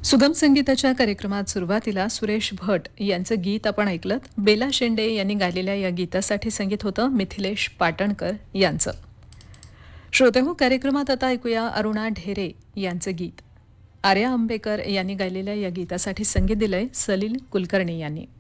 सुगम संगीताच्या कार्यक्रमात सुरुवातीला सुरेश भट यांचं गीत आपण ऐकलं. बेला शेंडे यांनी गायलेल्या या गीतासाठी संगीत होतं मिथिलेश पाटणकर यांचं. श्रोतेहो, कार्यक्रमात आता ऐकूया अरुणा ढेरे यांचं गीत. आर्या आंबेकर यांनी गायलेल्या या गीतासाठी संगीत दिलंय सलील कुलकर्णी यांनी.